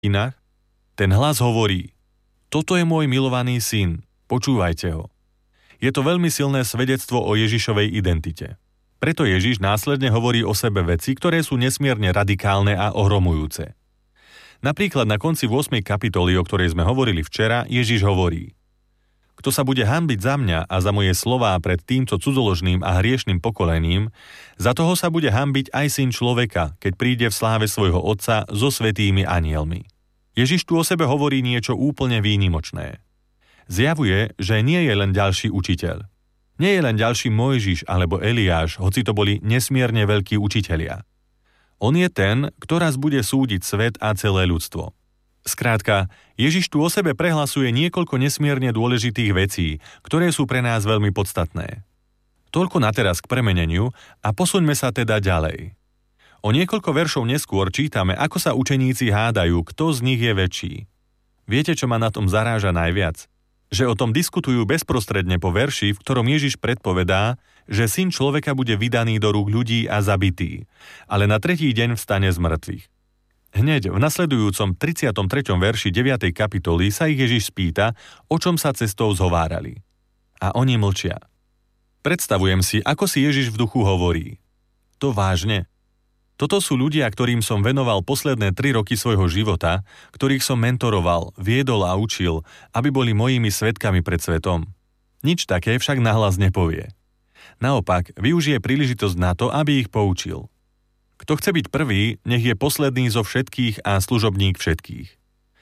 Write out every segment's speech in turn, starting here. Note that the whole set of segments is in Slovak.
Inak ten hlas hovorí: Toto je môj milovaný syn, počúvajte ho. Je to veľmi silné svedectvo o Ježišovej identite. Preto Ježiš následne hovorí o sebe veci, ktoré sú nesmierne radikálne a ohromujúce. Napríklad na konci 8. kapitoly, o ktorej sme hovorili včera, Ježiš hovorí: Kto sa bude hanbiť za mňa a za moje slová pred týmto cudzoložným a hriešným pokolením, za toho sa bude hanbiť aj syn človeka, keď príde v sláve svojho Otca so svätými anjelmi. Ježiš tu o sebe hovorí niečo úplne výnimočné. Zjavuje, že nie je len ďalší učiteľ. Nie je len ďalší Mojžiš alebo Eliáš, hoci to boli nesmierne veľkí učitelia. On je ten, kto raz bude súdiť svet a celé ľudstvo. Skrátka, Ježiš tu o sebe prehlasuje niekoľko nesmierne dôležitých vecí, ktoré sú pre nás veľmi podstatné. Toľko na teraz k premeneniu a posuňme sa teda ďalej. O niekoľko veršov neskôr čítame, ako sa učeníci hádajú, kto z nich je väčší. Viete, čo ma na tom zaráža najviac? Že o tom diskutujú bezprostredne po verši, v ktorom Ježiš predpovedá, že syn človeka bude vydaný do rúk ľudí a zabitý, ale na tretí deň vstane z mŕtvych. Hneď v nasledujúcom 33. verši 9. kapitoly sa ich Ježiš spýta, o čom sa cestou zhovárali. A oni mlčia. Predstavujem si, ako si Ježiš v duchu hovorí: To vážne? Toto sú ľudia, ktorým som venoval posledné 3 roky svojho života, ktorých som mentoroval, viedol a učil, aby boli mojimi svedkami pred svetom. Nič také však nahlas nepovie. Naopak, využije príležitosť na to, aby ich poučil. Kto chce byť prvý, nech je posledný zo všetkých a služobník všetkých.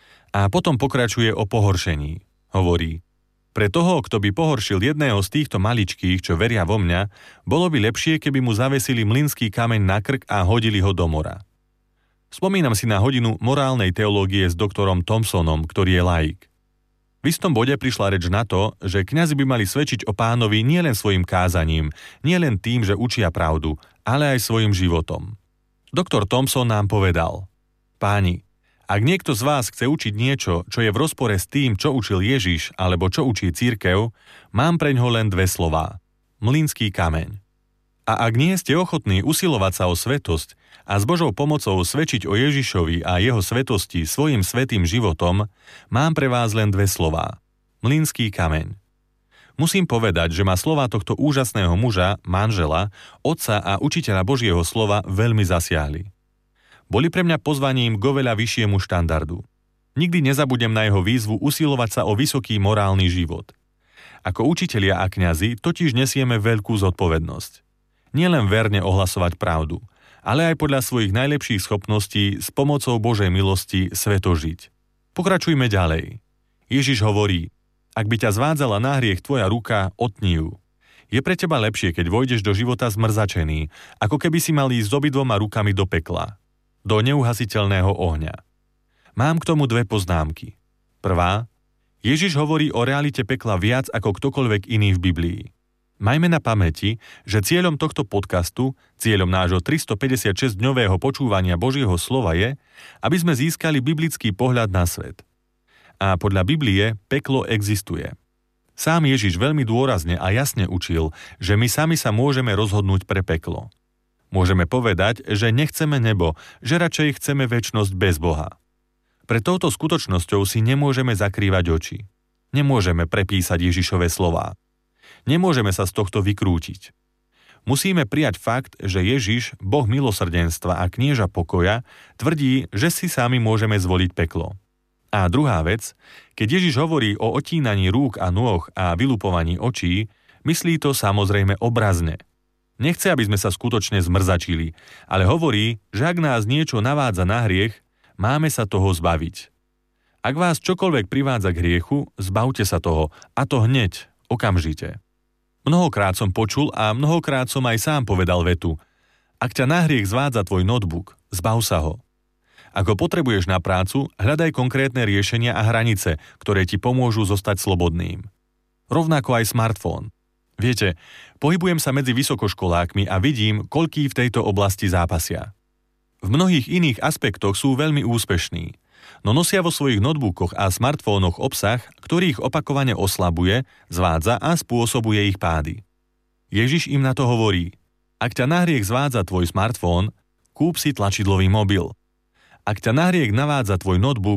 A potom pokračuje o pohoršení. Hovorí: Pre toho, kto by pohoršil jedného z týchto maličkých, čo veria vo mňa, bolo by lepšie, keby mu zavesili mlynský kameň na krk a hodili ho do mora. Spomínam si na hodinu morálnej teológie s doktorom Thompsonom, ktorý je laik. V istom bode prišla reč na to, že kňazi by mali svedčiť o Pánovi nielen svojim kázaním, nielen tým, že učia pravdu, ale aj svojim životom. Doktor Thompson nám povedal: Páni, ak niekto z vás chce učiť niečo, čo je v rozpore s tým, čo učil Ježiš alebo čo učí cirkev, mám preňho len 2 slová: mlynský kameň. A ak nie ste ochotní usilovať sa o svetosť a s Božou pomocou svedčiť o Ježišovi a jeho svetosti svojim svätým životom, mám pre vás len 2 slová: mlynský kameň. Musím povedať, že ma slová tohto úžasného muža, manžela, otca a učiteľa Božieho slova veľmi zasiahli. Boli pre mňa pozvaním k oveľa vyššiemu štandardu. Nikdy nezabudem na jeho výzvu usilovať sa o vysoký morálny život. Ako učitelia a kňazi totiž nesieme veľkú zodpovednosť. Nielen verne ohlasovať pravdu, ale aj podľa svojich najlepších schopností s pomocou Božej milosti sveto žiť. Pokračujme ďalej. Ježiš hovorí: Ak by ťa zvádzala na hriech tvoja ruka, otni ju. Je pre teba lepšie, keď vojdeš do života zmrzačený, ako keby si mal ísť s obidvoma rukami do pekla, do neuhasiteľného ohňa. Mám k tomu 2 poznámky. Prvá: Ježiš hovorí o realite pekla viac ako ktokoľvek iný v Biblii. Majme na pamäti, že cieľom tohto podcastu, cieľom nášho 356-dňového počúvania Božieho slova je, aby sme získali biblický pohľad na svet. A podľa Biblie peklo existuje. Sám Ježiš veľmi dôrazne a jasne učil, že my sami sa môžeme rozhodnúť pre peklo. Môžeme povedať, že nechceme nebo, že radšej chceme večnosť bez Boha. Pre touto skutočnosťou si nemôžeme zakrývať oči. Nemôžeme prepísať Ježišove slová. Nemôžeme sa z tohto vykrútiť. Musíme prijať fakt, že Ježiš, Boh milosrdenstva a knieža pokoja, tvrdí, že si sami môžeme zvoliť peklo. A druhá vec, keď Ježiš hovorí o otínaní rúk a nôh a vylupovaní očí, myslí to samozrejme obrazne. Nechce, aby sme sa skutočne zmrzačili, ale hovorí, že ak nás niečo navádza na hriech, máme sa toho zbaviť. Ak vás čokoľvek privádza k hriechu, zbavte sa toho, a to hneď, okamžite. Mnohokrát som počul a mnohokrát som aj sám povedal vetu: Ak ťa na hriech zvádza tvoj notebook, zbav sa ho. Ak ho potrebuješ na prácu, hľadaj konkrétne riešenia a hranice, ktoré ti pomôžu zostať slobodným. Rovnako aj smartfón. Viete, pohybujem sa medzi vysokoškolákmi a vidím, koľkí v tejto oblasti zápasia. V mnohých iných aspektoch sú veľmi úspešní, no nosia vo svojich notebookoch a smartfónoch obsah, ktorý ich opakovane oslabuje, zvádza a spôsobuje ich pády. Ježiš im na to hovorí: Ak ťa na hriech zvádza tvoj smartfón, kúp si tlačidlový mobil. Ak ťa na hriech navádza tvoj notebook,